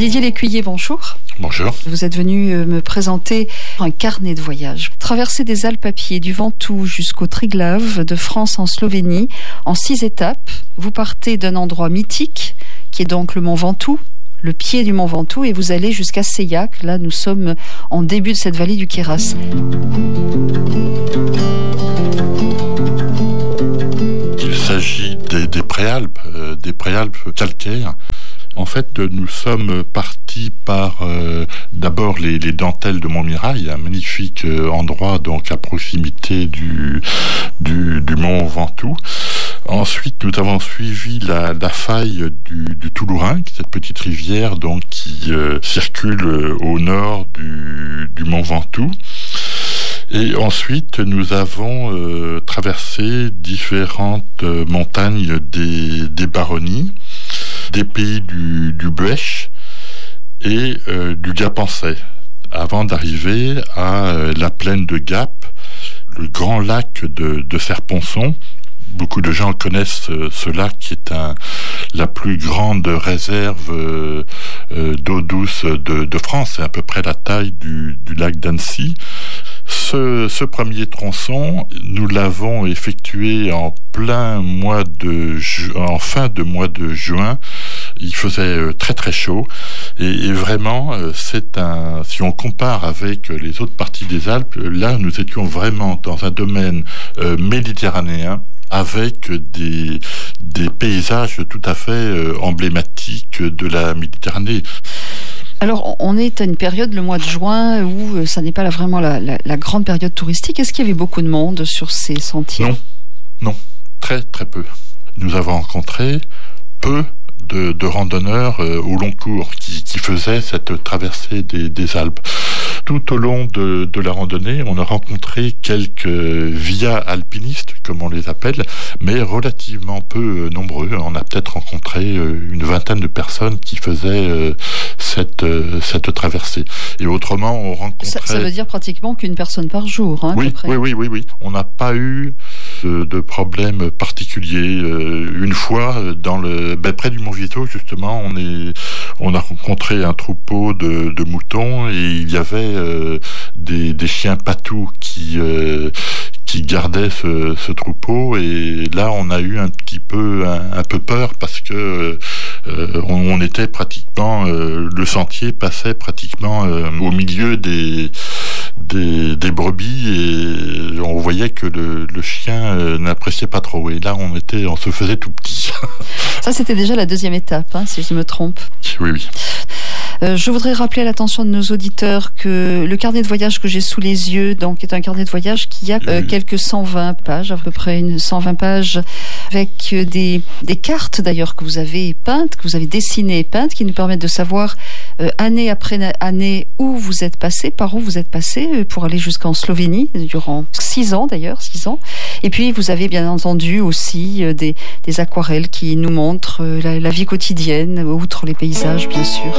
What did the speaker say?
Didier Lécuyer, bonjour. Bonjour. Vous êtes venu me présenter un carnet de voyage. Traversée des Alpes à pied, du Ventoux jusqu'au Triglav, de France en Slovénie, en 6 étapes. Vous partez d'un endroit mythique, qui est donc le Mont Ventoux, le pied du Mont Ventoux, et vous allez jusqu'à Seillac. Là, nous sommes en début de cette vallée du Queyras. Il s'agit des préalpes calcaires. En fait, nous sommes partis par d'abord les dentelles de Montmirail, un magnifique endroit donc à proximité du Mont Ventoux. Ensuite, nous avons suivi la faille du Toulourin, cette petite rivière donc qui circule au nord du Mont Ventoux. Et ensuite, nous avons traversé différentes montagnes des Baronnies, des pays du Buech et du Gapençais, avant d'arriver à la plaine de Gap, le grand lac de Serponçon. Beaucoup de gens connaissent ce lac qui est la plus grande réserve d'eau douce de France. C'est à peu près la taille du lac d'Annecy. Ce premier tronçon, nous l'avons effectué en fin de mois de juin. Il faisait très très chaud et vraiment si on compare avec les autres parties des Alpes, là nous étions vraiment dans un domaine méditerranéen, avec des paysages tout à fait emblématiques de la Méditerranée. Alors, on est à une période, le mois de juin, où ça n'est pas vraiment la grande période touristique. Est-ce qu'il y avait beaucoup de monde sur ces sentiers ? Non, très très peu. Nous avons rencontré peu de randonneurs au long cours qui faisaient cette traversée des Alpes. Tout au long de la randonnée, on a rencontré quelques via alpinistes, comme on les appelle, mais relativement peu nombreux. On a peut-être rencontré une vingtaine de personnes qui faisaient cette traversée. Et autrement, on rencontrait... Ça veut dire pratiquement qu'une personne par jour, hein, oui, à peu près. Oui. On n'a pas eu de problème particulier. Une fois, près du Mont Ventoux, justement, on a rencontré un troupeau de moutons et il y avait des chiens patous qui gardaient ce troupeau, et là on a eu un peu peur parce que on était pratiquement le sentier passait pratiquement au milieu des brebis, et on voyait que le chien n'appréciait pas trop, et là on se faisait tout petit. Ça, c'était déjà la deuxième étape, hein, si je me trompe. Oui. Je voudrais rappeler à l'attention de nos auditeurs que le carnet de voyage que j'ai sous les yeux donc est un carnet de voyage qui a quelques 120 pages, à peu près 120 pages, avec des cartes d'ailleurs que vous avez peintes, que vous avez dessinées et peintes, qui nous permettent de savoir année après année où vous êtes passé, par où vous êtes passé, pour aller jusqu'en Slovénie durant 6 ans. Et puis vous avez bien entendu aussi des aquarelles qui nous montrent la vie quotidienne, outre les paysages bien sûr.